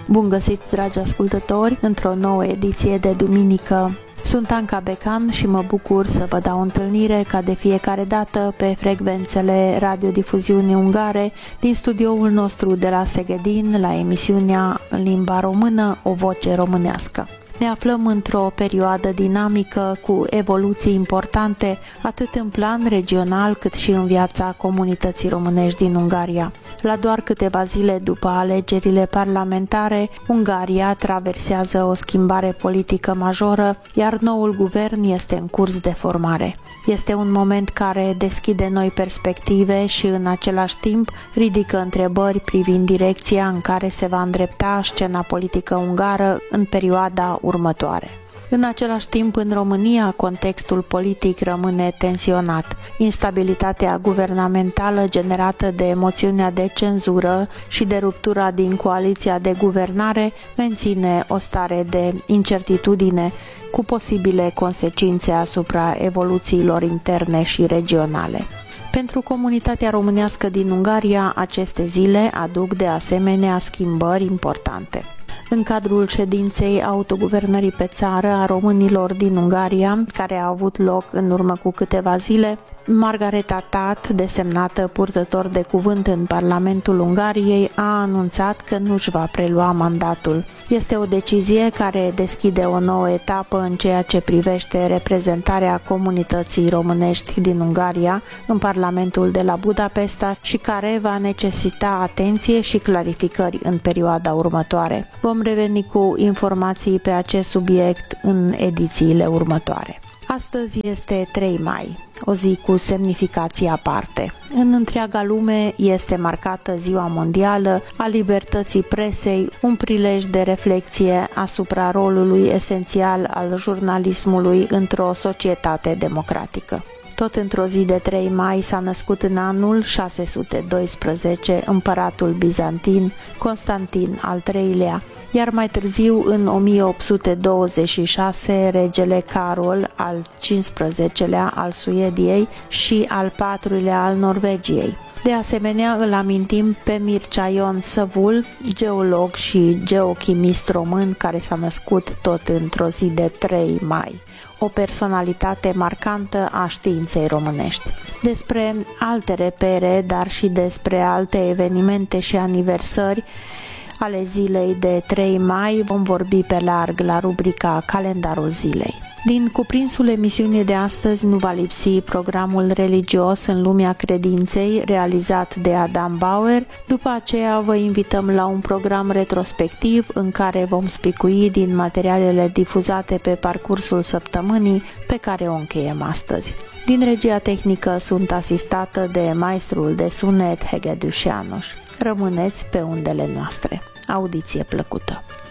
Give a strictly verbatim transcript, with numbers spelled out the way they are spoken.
Bun găsit, dragi ascultători, într-o nouă ediție de duminică. Sunt Anca Becan și mă bucur să vă dau întâlnire ca de fiecare dată pe frecvențele radiodifuziunii ungare din studioul nostru de la Segedin la emisiunea în limba română O Voce Românească. Ne aflăm într-o perioadă dinamică cu evoluții importante atât în plan regional cât și în viața comunității românești din Ungaria. La doar câteva zile după alegerile parlamentare, Ungaria traversează o schimbare politică majoră, iar noul guvern este în curs de formare. Este un moment care deschide noi perspective și în același timp ridică întrebări privind direcția în care se va îndrepta scena politică ungară în perioada următoare. În același timp, în România, contextul politic rămâne tensionat. Instabilitatea guvernamentală generată de moțiunea de cenzură și de ruptura din coaliția de guvernare menține o stare de incertitudine cu posibile consecințe asupra evoluțiilor interne și regionale. Pentru comunitatea românească din Ungaria, aceste zile aduc de asemenea schimbări importante. În cadrul ședinței autoguvernării pe țară a românilor din Ungaria, care a avut loc în urmă cu câteva zile, Margareta Tat, desemnată purtător de cuvânt în Parlamentul Ungariei, a anunțat că nu își va prelua mandatul. Este o decizie care deschide o nouă etapă în ceea ce privește reprezentarea comunității românești din Ungaria în Parlamentul de la Budapesta și care va necesita atenție și clarificări în perioada următoare. Vom reveni cu informații pe acest subiect în edițiile următoare. Astăzi este trei mai, o zi cu semnificație aparte. În întreaga lume este marcată Ziua Mondială a Libertății Presei, un prilej de reflexie asupra rolului esențial al jurnalismului într-o societate democratică. Tot într-o zi de trei mai s-a născut în anul șase sute doisprezece împăratul bizantin Constantin al treilea, iar mai târziu, în o mie opt sute douăzeci și șase, regele Carol al cincisprezecelea al Suediei și al patrulea al Norvegiei. De asemenea, îl amintim pe Mircea Ion Săvul, geolog și geochimist român care s-a născut tot într-o zi de trei mai, o personalitate marcantă a științei românești. Despre alte repere, dar și despre alte evenimente și aniversări ale zilei de trei mai vom vorbi pe larg la rubrica Calendarul zilei. Din cuprinsul emisiunii de astăzi nu va lipsi programul religios în lumea credinței realizat de Adam Bauer. După aceea vă invităm la un program retrospectiv în care vom spicui din materialele difuzate pe parcursul săptămânii pe care o încheiem astăzi. Din regia tehnică sunt asistată de maestrul de sunet Hegedus János. Rămâneți pe undele noastre. Audiție plăcută!